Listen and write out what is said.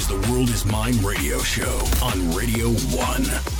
the World Is Mine radio show on Radio 1.